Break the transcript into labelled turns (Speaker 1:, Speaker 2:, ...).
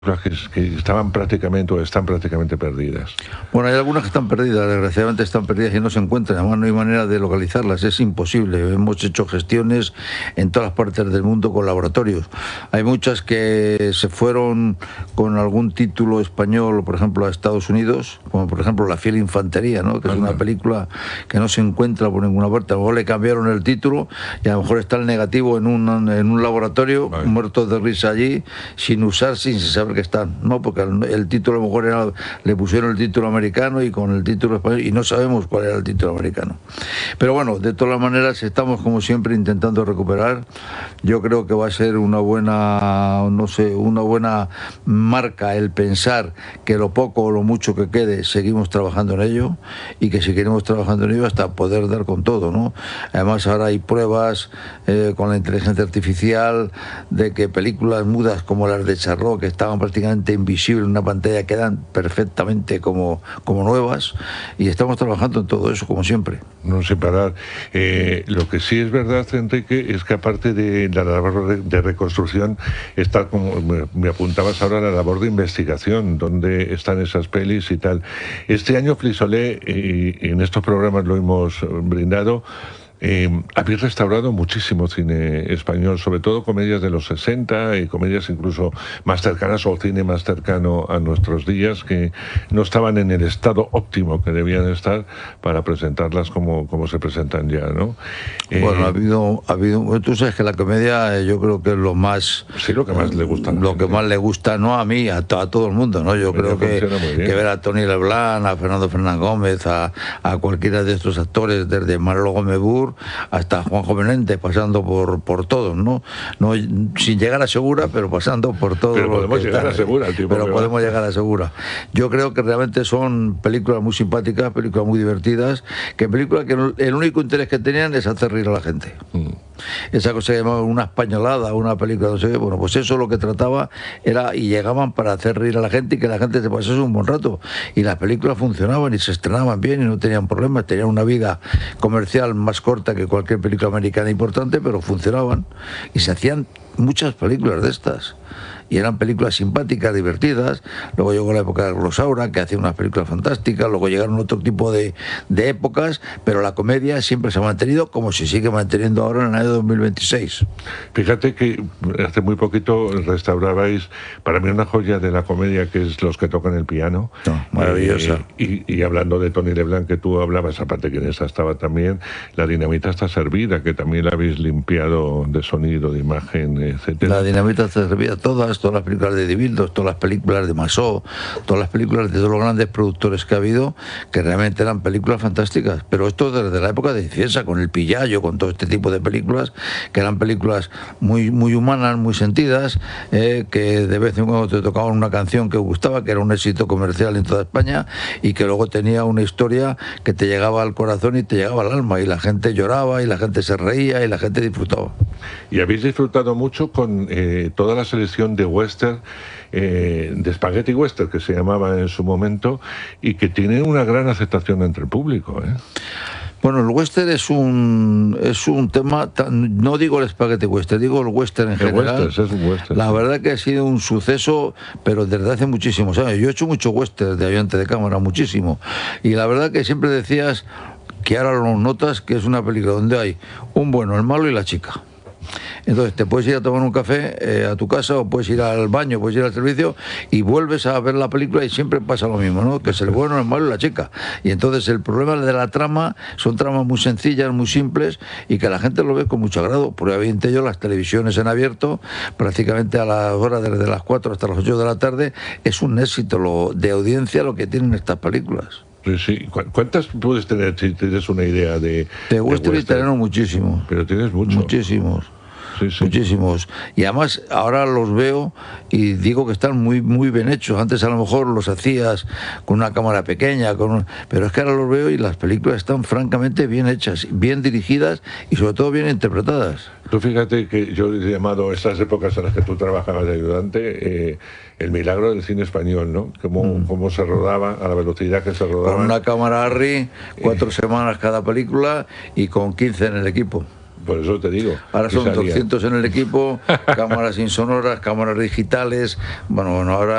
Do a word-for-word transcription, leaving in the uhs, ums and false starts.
Speaker 1: que, que estaban prácticamente o están prácticamente perdidas.
Speaker 2: Bueno, hay algunas que están perdidas, desgraciadamente están perdidas y no se encuentran, además no hay manera de localizarlas, es imposible. Hemos hecho gestiones en todas las partes del mundo con laboratorios. Hay muchas que se fueron con algún título español, por ejemplo, a Estados Unidos, como por ejemplo La fiel infantería, ¿no? Que es una película que no se encuentra por ninguna parte. A lo mejor le cambiaron el título y a lo mejor está el negativo en un, en un laboratorio, vale, muertos de risa allí, sin usar, sin saber que están, ¿no? Porque el, el título a lo mejor era, le pusieron el título americano y con el título español, y no sabemos cuál era el título americano. Pero bueno, de todas maneras estamos como siempre intentando recuperar. Yo creo que va a ser una buena, no sé, una buena marca el pensar que lo poco o lo mucho que quede seguimos trabajando en ello, y que seguiremos trabajando en ello hasta poder dar con todo, ¿no? Además ahora hay pruebas eh, con la inteligencia artificial de que películas mudas como las de Charlot, que estaban prácticamente invisibles en una pantalla, quedan perfectamente como, como nuevas, y estamos trabajando en todo eso como siempre.
Speaker 1: No sin parar. Eh, lo que sí es verdad, Enrique, es que aparte de la labor de reconstrucción, está, como me, me apuntabas ahora, la labor de investigación, dónde están esas pelis y tal. Este año Flixolé, y, y en estos programas lo hemos brindado, Eh, habéis restaurado muchísimo cine español, sobre todo comedias de los sesenta y comedias incluso más cercanas, o cine más cercano a nuestros días, que no estaban en el estado óptimo que debían estar para presentarlas como, como se presentan ya, ¿no?
Speaker 2: Eh, bueno, ha habido, ha habido, tú sabes que la comedia yo creo que es lo más...
Speaker 1: Sí, lo que más le gusta.
Speaker 2: Lo que más le gusta, no a mí, a, to, a todo el mundo, ¿no? Yo creo que, que ver a Tony Leblanc, a Fernando Fernán Gómez, a, a cualquiera de estos actores, desde Manolo Gómez Bur hasta Juanjo Menéndez, pasando por, por todos, ¿no? No sin llegar a Segura, pero pasando por todos.
Speaker 1: Pero podemos llegar a Segura, el tipo
Speaker 2: Pero podemos llegar a Segura. Yo creo que realmente son películas muy simpáticas, películas muy divertidas, que películas que el único interés que tenían es hacer reír a la gente. Mm. Esa cosa que llamaba una españolada, una película, no sé qué, bueno, pues eso lo que trataba era, y llegaban para hacer reír a la gente y que la gente se pasase un buen rato. Y las películas funcionaban y se estrenaban bien y no tenían problemas, tenían una vida comercial más corta que cualquier película americana importante, pero funcionaban. Y se hacían muchas películas de estas. Y eran películas simpáticas, divertidas. Luego llegó la época de Rosaura, que hacía unas películas fantásticas. Luego llegaron otro tipo de, de épocas, pero la comedia siempre se ha mantenido, como se sigue manteniendo ahora en el año dos mil veintiséis.
Speaker 1: Fíjate que hace muy poquito restaurabais, para mí, una joya de la comedia, que es Los que tocan el piano.
Speaker 2: No, maravillosa.
Speaker 1: Eh, y, y hablando de Tony Leblanc, que tú hablabas, aparte que en esa estaba también, La dinamita está servida, que también la habéis limpiado de sonido, de imagen, etcétera.
Speaker 2: La dinamita está servida, todas, todas las películas de Dibildos, todas las películas de Masó, todas las películas de todos los grandes productores que ha habido, que realmente eran películas fantásticas. Pero esto desde la época de Ciesa, con El Pillayo, con todo este tipo de películas, que eran películas muy, muy humanas, muy sentidas, eh, que de vez en cuando te tocaban una canción que gustaba, que era un éxito comercial en toda España, y que luego tenía una historia que te llegaba al corazón y te llegaba al alma, y la gente lloraba, y la gente se reía, y la gente disfrutaba.
Speaker 1: Y habéis disfrutado mucho con eh, toda la selección de western, eh, de Spaghetti Western, que se llamaba en su momento, y que tiene una gran aceptación entre el público, ¿eh?
Speaker 2: Bueno, el western es un es un tema, tan, no digo el spaghetti western, digo el western en
Speaker 1: el
Speaker 2: general.
Speaker 1: Western, es un western,
Speaker 2: la
Speaker 1: sí.
Speaker 2: verdad que ha sido un suceso, pero desde hace muchísimos años. Yo he hecho mucho western de ayudante de cámara, muchísimo. Y la verdad que siempre decías que ahora lo notas que es una película donde hay un bueno, el malo y la chica. Entonces te puedes ir a tomar un café eh, a tu casa, o puedes ir al baño, puedes ir al servicio, y vuelves a ver la película y siempre pasa lo mismo, ¿no? Que es el bueno, el malo y la chica. Y entonces el problema de la trama son tramas muy sencillas, muy simples, y que la gente lo ve con mucho agrado. Por evidente yo, las televisiones en abierto, prácticamente a las horas desde las cuatro hasta las ocho de la tarde, es un éxito lo, de audiencia lo que tienen estas películas.
Speaker 1: Sí, sí. ¿Cuántas puedes tener, si tienes una idea de...
Speaker 2: De western italiano muchísimos.
Speaker 1: Pero tienes mucho.
Speaker 2: Muchísimos.
Speaker 1: Sí, sí.
Speaker 2: Muchísimos. Y además ahora los veo y digo que están muy muy bien hechos. Antes a lo mejor los hacías con una cámara pequeña, con un... pero es que ahora los veo y las películas están francamente bien hechas, bien dirigidas y sobre todo bien interpretadas.
Speaker 1: Tú fíjate que yo he llamado esas épocas en las que tú trabajabas de ayudante eh, el milagro del cine español, ¿no? Cómo, mm. cómo se rodaba, a la velocidad que se rodaba.
Speaker 2: Con una cámara Arri, cuatro eh. semanas cada película y con quince en el equipo.
Speaker 1: Por eso te digo.
Speaker 2: Ahora son doscientos en el equipo, cámaras insonoras, cámaras digitales. Bueno, bueno, ahora